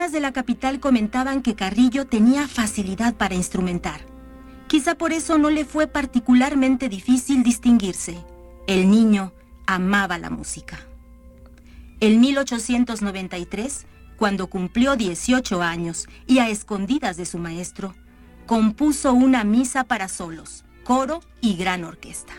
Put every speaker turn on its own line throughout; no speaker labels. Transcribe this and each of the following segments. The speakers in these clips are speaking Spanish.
de la capital comentaban que Carrillo tenía facilidad para instrumentar. Quizá por eso no le fue particularmente difícil distinguirse. El niño amaba la música. En 1893, cuando cumplió 18 años y a escondidas de su maestro, compuso una misa para solos, coro y gran orquesta.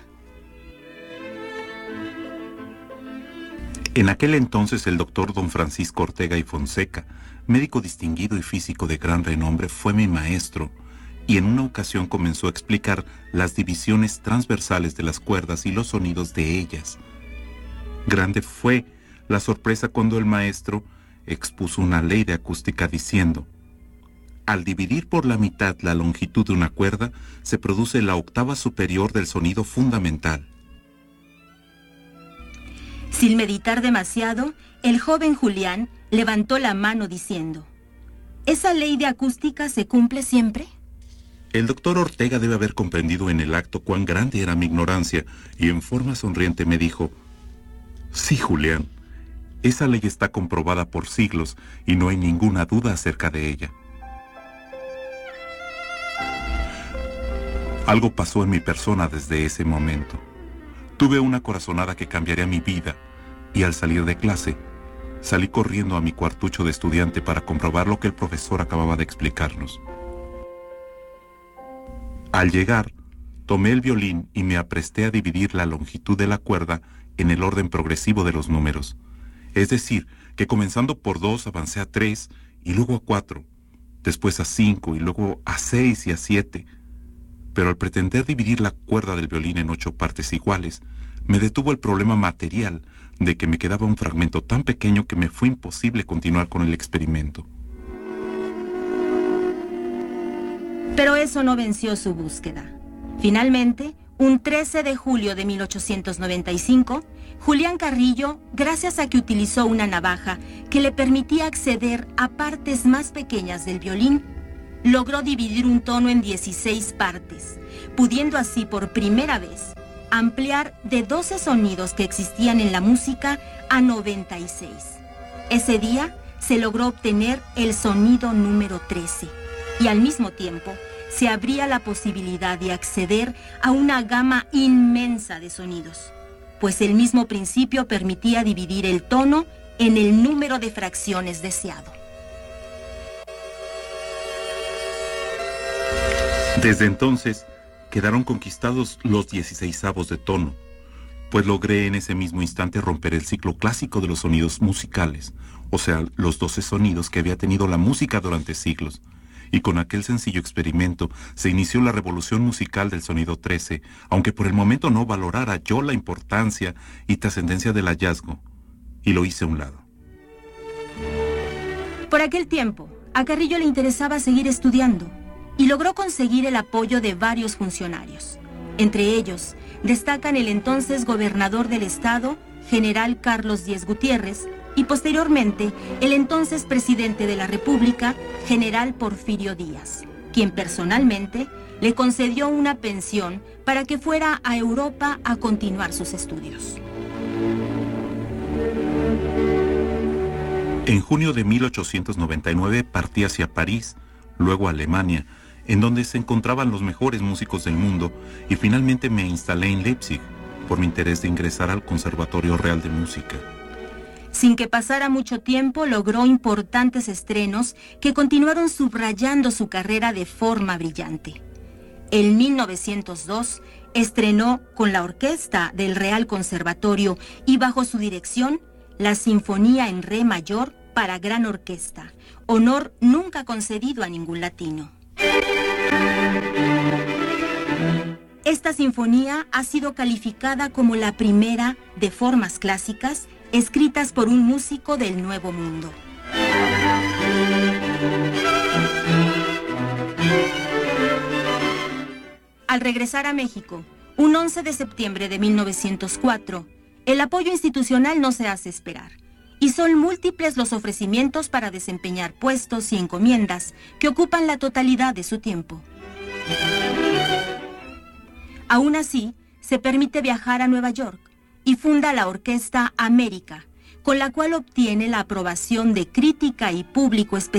En aquel entonces el doctor don Francisco Ortega y Fonseca, médico distinguido y físico de gran renombre, fue mi maestro, y en una ocasión comenzó a explicar las divisiones transversales de las cuerdas y los sonidos de ellas. Grande fue la sorpresa cuando el maestro expuso una ley de acústica diciendo: al dividir por la mitad la longitud de una cuerda, se produce la octava superior del sonido fundamental.
Sin meditar demasiado, el joven Julián levantó la mano diciendo: ¿esa ley de acústica se cumple siempre?
El doctor Ortega debe haber comprendido en el acto cuán grande era mi ignorancia, y en forma sonriente me dijo: sí, Julián, esa ley está comprobada por siglos y no hay ninguna duda acerca de ella. Algo pasó en mi persona desde ese momento. Tuve una corazonada que cambiaría mi vida, y al salir de clase, salí corriendo a mi cuartucho de estudiante para comprobar lo que el profesor acababa de explicarnos. Al llegar, tomé el violín y me apresté a dividir la longitud de la cuerda en el orden progresivo de los números. Es decir, que comenzando por 2 avancé a 3 y luego a 4, después a 5 y luego a 6 y a 7. Pero al pretender dividir la cuerda del violín en 8 partes iguales, me detuvo el problema material de que me quedaba un fragmento tan pequeño que me fue imposible continuar con el experimento.
Pero eso no venció su búsqueda. Finalmente, un 13 de julio de 1895, Julián Carrillo, gracias a que utilizó una navaja que le permitía acceder a partes más pequeñas del violín, logró dividir un tono en 16 partes, pudiendo así por primera vez ampliar de 12 sonidos que existían en la música a 96. Ese día se logró obtener el sonido número 13 y al mismo tiempo se abría la posibilidad de acceder a una gama inmensa de sonidos, pues el mismo principio permitía dividir el tono en el número de fracciones deseado.
Desde entonces, quedaron conquistados los 16avos de tono, pues logré en ese mismo instante romper el ciclo clásico de los sonidos musicales, o sea, los 12 sonidos que había tenido la música durante siglos. Y con aquel sencillo experimento se inició la revolución musical del sonido 13, aunque por el momento no valorara yo la importancia y trascendencia del hallazgo, y lo hice a un lado.
Por aquel tiempo, a Carrillo le interesaba seguir estudiando, y logró conseguir el apoyo de varios funcionarios. Entre ellos, destacan el entonces gobernador del estado, general Carlos Díez Gutiérrez, y posteriormente el entonces presidente de la República, general Porfirio Díaz, quien personalmente le concedió una pensión para que fuera a Europa a continuar sus estudios.
En junio de 1899 partí hacia París, luego a Alemania, en donde se encontraban los mejores músicos del mundo, y finalmente me instalé en Leipzig por mi interés de ingresar al Conservatorio Real de Música.
Sin que pasara mucho tiempo, logró importantes estrenos que continuaron subrayando su carrera de forma brillante. En 1902 estrenó con la orquesta del Real Conservatorio y bajo su dirección la Sinfonía en Re mayor para gran orquesta, honor nunca concedido a ningún latino. Esta sinfonía ha sido calificada como la primera de formas clásicas escritas por un músico del Nuevo Mundo. Al regresar a México, un 11 de septiembre de 1904, el apoyo institucional no se hace esperar, y son múltiples los ofrecimientos para desempeñar puestos y encomiendas que ocupan la totalidad de su tiempo. Aún así, se permite viajar a Nueva York y funda la Orquesta América, con la cual obtiene la aprobación de crítica y público especial.